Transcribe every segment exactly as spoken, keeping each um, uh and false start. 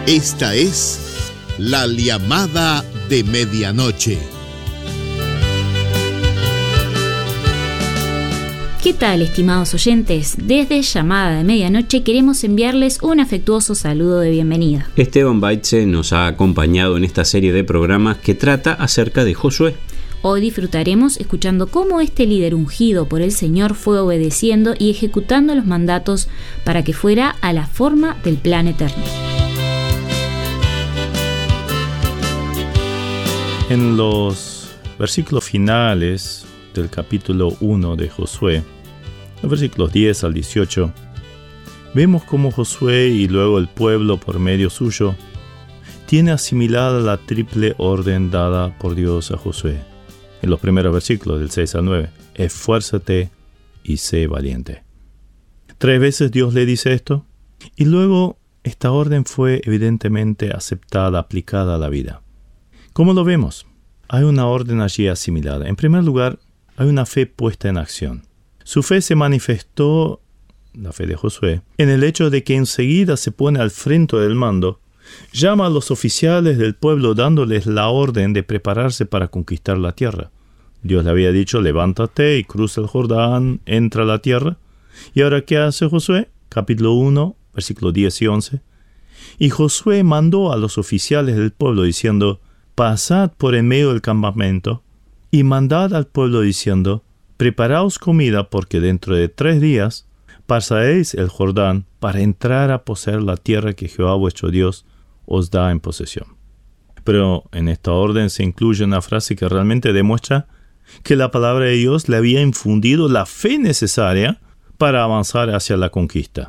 Esta es la llamada de medianoche. ¿Qué tal, estimados oyentes? Desde Llamada de Medianoche queremos enviarles un afectuoso saludo de bienvenida. Esteban Baitze nos ha acompañado en esta serie de programas que trata acerca de Josué. Hoy disfrutaremos escuchando cómo este líder ungido por el Señor fue obedeciendo y ejecutando los mandatos para que fuera a la forma del plan eterno. En los versículos finales del capítulo uno de Josué, los versículos diez al dieciocho, vemos cómo Josué y luego el pueblo por medio suyo tiene asimilada la triple orden dada por Dios a Josué. En los primeros versículos del seis al nueve, esfuérzate y sé valiente. Tres veces Dios le dice esto, y luego esta orden fue evidentemente aceptada, aplicada a la vida. ¿Cómo lo vemos? Hay una orden allí asimilada. En primer lugar, hay una fe puesta en acción. Su fe se manifestó, la fe de Josué, en el hecho de que enseguida se pone al frente del mando, llama a los oficiales del pueblo dándoles la orden de prepararse para conquistar la tierra. Dios le había dicho, levántate y cruza el Jordán, entra a la tierra. ¿Y ahora qué hace Josué? Capítulo uno, versículos diez y once. Y Josué mandó a los oficiales del pueblo diciendo, pasad por en medio del campamento y mandad al pueblo diciendo, preparaos comida porque dentro de tres días pasaréis el Jordán para entrar a poseer la tierra que Jehová vuestro Dios os da en posesión. Pero en esta orden se incluye una frase que realmente demuestra que la palabra de Dios le había infundido la fe necesaria para avanzar hacia la conquista.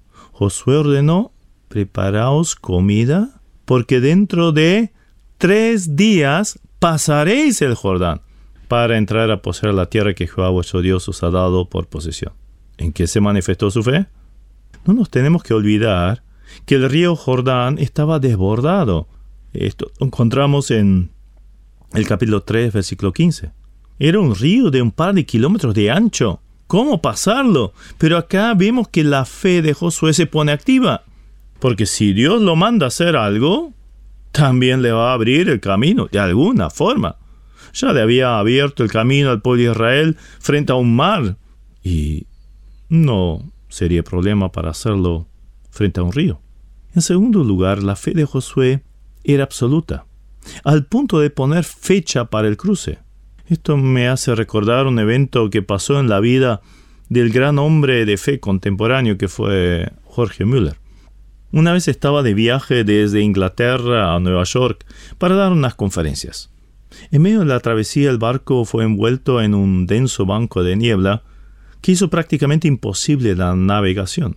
Josué ordenó, preparaos comida porque dentro de tres días pasaréis el Jordán para entrar a poseer la tierra que Jehová vuestro Dios os ha dado por posesión. ¿En qué se manifestó su fe? No nos tenemos que olvidar que el río Jordán estaba desbordado. Esto lo encontramos en el capítulo tres, versículo quince. Era un río de un par de kilómetros de ancho. ¿Cómo pasarlo? Pero acá vemos que la fe de Josué se pone activa. Porque si Dios lo manda a hacer algo, también le va a abrir el camino, de alguna forma. Ya le había abierto el camino al pueblo de Israel frente a un mar. Y no sería problema para hacerlo frente a un río. En segundo lugar, la fe de Josué era absoluta, al punto de poner fecha para el cruce. Esto me hace recordar un evento que pasó en la vida del gran hombre de fe contemporáneo que fue Jorge Müller. Una vez estaba de viaje desde Inglaterra a Nueva York para dar unas conferencias. En medio de la travesía el barco fue envuelto en un denso banco de niebla que hizo prácticamente imposible la navegación.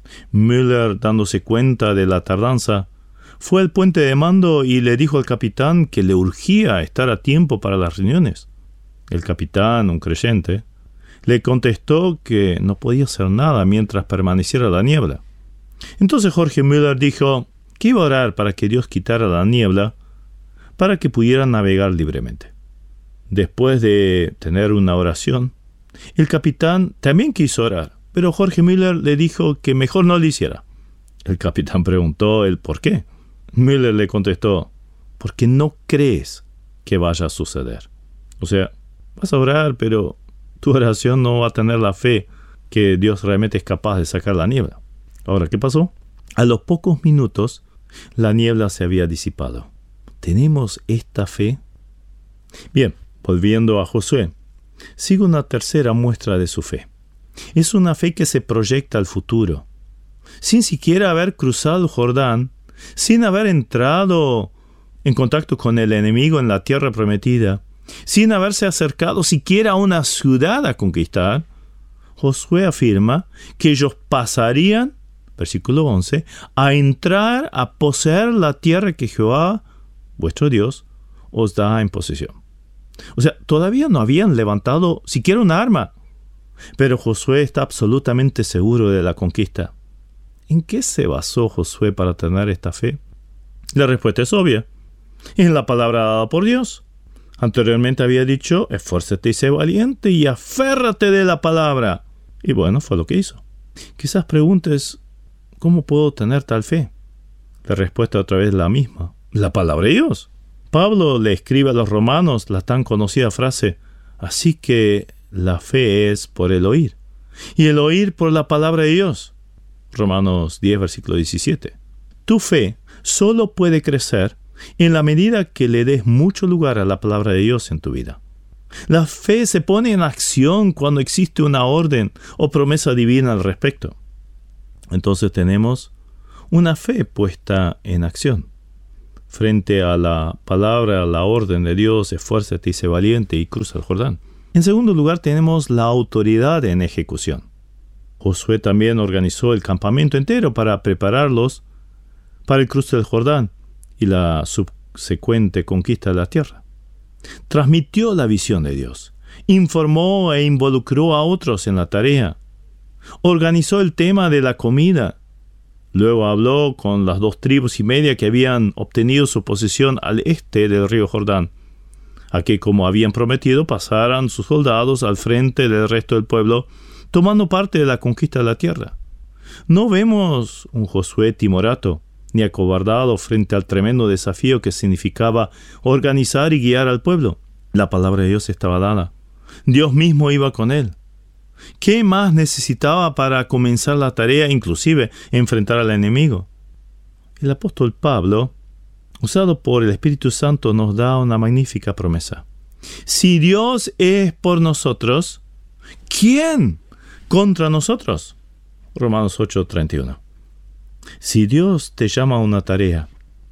Müller, dándose cuenta de la tardanza, fue al puente de mando y le dijo al capitán que le urgía estar a tiempo para las reuniones. El capitán, un creyente, le contestó que no podía hacer nada mientras permaneciera la niebla. Entonces Jorge Müller dijo que iba a orar para que Dios quitara la niebla para que pudieran navegar libremente. Después de tener una oración, el capitán también quiso orar, pero Jorge Müller le dijo que mejor no lo hiciera. El capitán preguntó el por qué. Müller le contestó, porque no crees que vaya a suceder. O sea, vas a orar, pero tu oración no va a tener la fe que Dios realmente es capaz de sacar la niebla. Ahora, ¿qué pasó? A los pocos minutos, la niebla se había disipado. ¿Tenemos esta fe? Bien, volviendo a Josué, sigue una tercera muestra de su fe. Es una fe que se proyecta al futuro. Sin siquiera haber cruzado el Jordán, sin haber entrado en contacto con el enemigo en la tierra prometida, sin haberse acercado siquiera a una ciudad a conquistar, Josué afirma que ellos pasarían, versículo once, a entrar a poseer la tierra que Jehová, vuestro Dios, os da en posesión. O sea, todavía no habían levantado siquiera un arma, pero Josué está absolutamente seguro de la conquista. ¿En qué se basó Josué para tener esta fe? La respuesta es obvia. En la palabra dada por Dios. Anteriormente había dicho, esfuérzate y sé valiente y aférrate de la palabra. Y bueno, fue lo que hizo. Quizás preguntes, ¿cómo puedo tener tal fe? La respuesta otra vez es la misma. La palabra de Dios. Pablo le escribe a los romanos la tan conocida frase: así que la fe es por el oír, y el oír por la palabra de Dios. Romanos diez, versículo diecisiete. Tu fe solo puede crecer en la medida que le des mucho lugar a la palabra de Dios en tu vida. La fe se pone en acción cuando existe una orden o promesa divina al respecto. Entonces tenemos una fe puesta en acción. Frente a la palabra, a la orden de Dios, esfuérzate y sé valiente y cruza el Jordán. En segundo lugar, tenemos la autoridad en ejecución. Josué también organizó el campamento entero para prepararlos para el cruce del Jordán y la subsecuente conquista de la tierra. Transmitió la visión de Dios, informó e involucró a otros en la tarea, organizó el tema de la comida. Luego habló con las dos tribus y media que habían obtenido su posesión al este del río Jordán, a que, como habían prometido, pasaran sus soldados al frente del resto del pueblo, tomando parte de la conquista de la tierra. No vemos un Josué timorato, ni acobardado frente al tremendo desafío que significaba organizar y guiar al pueblo. La palabra de Dios estaba dada. Dios mismo iba con él. ¿Qué más necesitaba para comenzar la tarea, inclusive enfrentar al enemigo? El apóstol Pablo, usado por el Espíritu Santo, nos da una magnífica promesa. Si Dios es por nosotros, ¿quién contra nosotros? Romanos ocho, treinta y uno. Si Dios te llama a una tarea,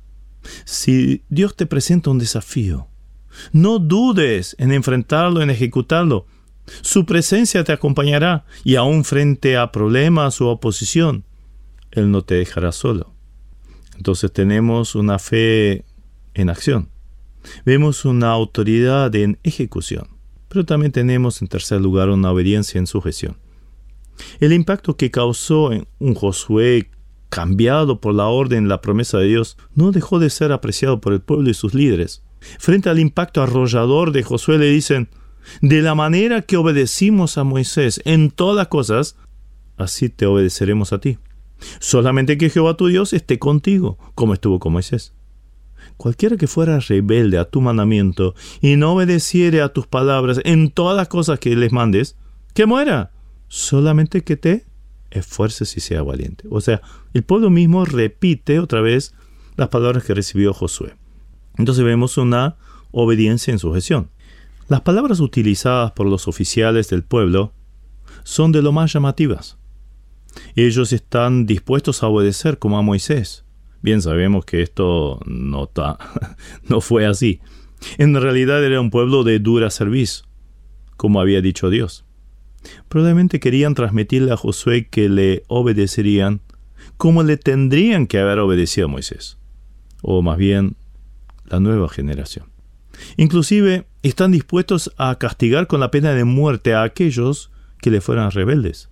si Dios te presenta un desafío, no dudes en enfrentarlo, en ejecutarlo. Su presencia te acompañará y aún frente a problemas o oposición, Él no te dejará solo. Entonces tenemos una fe en acción. Vemos una autoridad en ejecución. Pero también tenemos en tercer lugar una obediencia en sujeción. El impacto que causó en un Josué cambiado por la orden, la promesa de Dios, no dejó de ser apreciado por el pueblo y sus líderes. Frente al impacto arrollador de Josué le dicen: de la manera que obedecimos a Moisés en todas cosas, así te obedeceremos a ti. Solamente que Jehová tu Dios esté contigo, como estuvo con Moisés. Cualquiera que fuera rebelde a tu mandamiento y no obedeciere a tus palabras en todas las cosas que les mandes, que muera. Solamente que te esfuerces y sea valiente. O sea, el pueblo mismo repite otra vez las palabras que recibió Josué. Entonces vemos una obediencia en sujeción. Las palabras utilizadas por los oficiales del pueblo son de lo más llamativas. Ellos están dispuestos a obedecer como a Moisés. Bien sabemos que esto no, ta, no fue así. En realidad era un pueblo de dura cerviz, como había dicho Dios. Probablemente querían transmitirle a Josué que le obedecerían como le tendrían que haber obedecido a Moisés, o más bien la nueva generación. Inclusive están dispuestos a castigar con la pena de muerte a aquellos que le fueran rebeldes.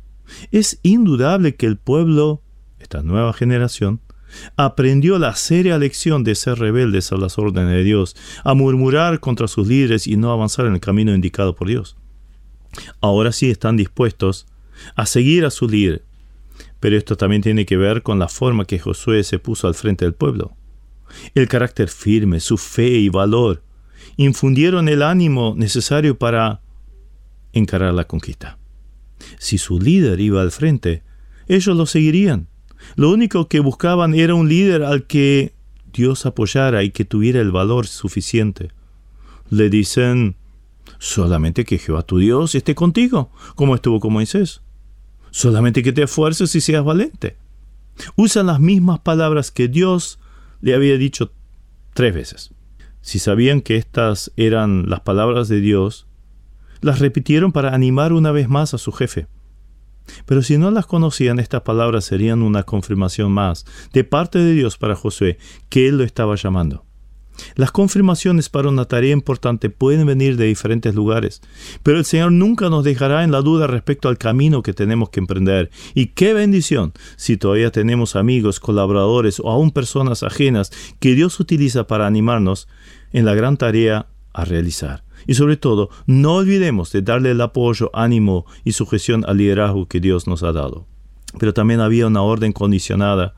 Es indudable que el pueblo, esta nueva generación, aprendió la seria lección de ser rebeldes a las órdenes de Dios, a murmurar contra sus líderes y no avanzar en el camino indicado por Dios. Ahora sí están dispuestos a seguir a su líder, pero esto también tiene que ver con la forma que Josué se puso al frente del pueblo. El carácter firme, su fe y valor infundieron el ánimo necesario para encarar la conquista. Si su líder iba al frente, ellos lo seguirían. Lo único que buscaban era un líder al que Dios apoyara y que tuviera el valor suficiente. Le dicen: solamente que Jehová tu Dios esté contigo, como estuvo con Moisés. Solamente que te esfuerces y seas valiente. Usan las mismas palabras que Dios le había dicho tres veces. Si sabían que estas eran las palabras de Dios, las repitieron para animar una vez más a su jefe. Pero si no las conocían, estas palabras serían una confirmación más de parte de Dios para Josué, que él lo estaba llamando. Las confirmaciones para una tarea importante pueden venir de diferentes lugares, pero el Señor nunca nos dejará en la duda respecto al camino que tenemos que emprender. Y qué bendición si todavía tenemos amigos, colaboradores o aún personas ajenas que Dios utiliza para animarnos en la gran tarea a realizar. Y sobre todo, no olvidemos de darle el apoyo, ánimo y sujeción al liderazgo que Dios nos ha dado. Pero también había una orden condicionada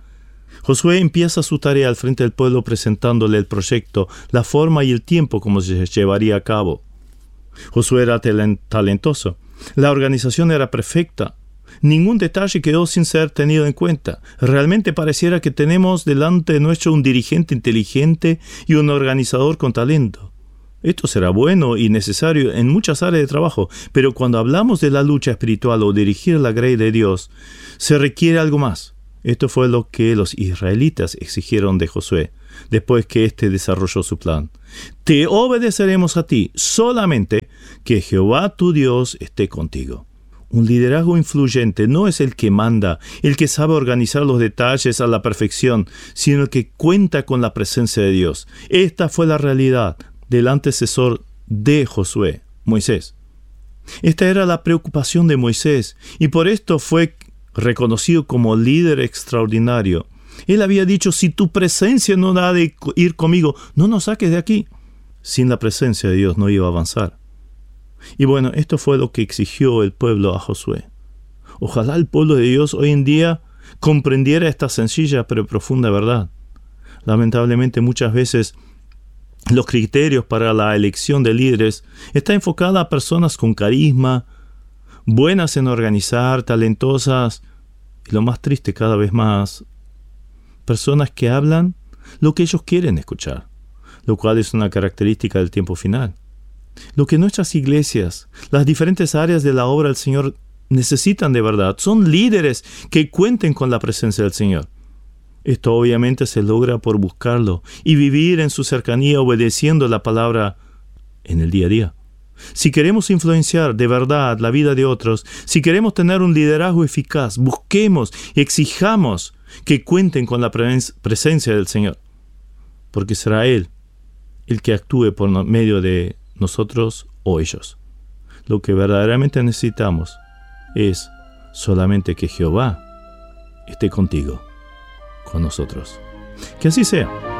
Josué empieza su tarea al frente del pueblo presentándole el proyecto, la forma y el tiempo como se llevaría a cabo. Josué era talentoso. La organización era perfecta. Ningún detalle quedó sin ser tenido en cuenta. Realmente pareciera que tenemos delante de nuestro un dirigente inteligente y un organizador con talento. Esto será bueno y necesario en muchas áreas de trabajo, pero cuando hablamos de la lucha espiritual o dirigir la grey de Dios, se requiere algo más. Esto fue lo que los israelitas exigieron de Josué, después que éste desarrolló su plan. Te obedeceremos a ti, solamente que Jehová tu Dios esté contigo. Un liderazgo influyente no es el que manda, el que sabe organizar los detalles a la perfección, sino el que cuenta con la presencia de Dios. Esta fue la realidad del antecesor de Josué, Moisés. Esta era la preocupación de Moisés, y por esto fue reconocido como líder extraordinario. Él había dicho, si tu presencia no ha de ir conmigo, no nos saques de aquí. Sin la presencia de Dios no iba a avanzar. Y bueno, esto fue lo que exigió el pueblo a Josué. Ojalá el pueblo de Dios hoy en día comprendiera esta sencilla pero profunda verdad. Lamentablemente muchas veces los criterios para la elección de líderes están enfocados a personas con carisma, buenas en organizar, talentosas, y lo más triste cada vez más, personas que hablan lo que ellos quieren escuchar, lo cual es una característica del tiempo final. Lo que nuestras iglesias, las diferentes áreas de la obra del Señor necesitan de verdad, son líderes que cuenten con la presencia del Señor. Esto obviamente se logra por buscarlo y vivir en su cercanía obedeciendo la palabra en el día a día. Si queremos influenciar de verdad la vida de otros, si queremos tener un liderazgo eficaz, busquemos y exijamos que cuenten con la presencia del Señor, porque será Él el que actúe por medio de nosotros o ellos. Lo que verdaderamente necesitamos es solamente que Jehová esté contigo, con nosotros. Que así sea.